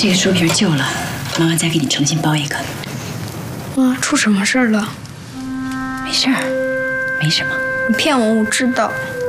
这个书皮旧了，妈妈再给你重新包一个。 妈，出什么事儿了？ 没事儿，没什么。 你骗我，我知道。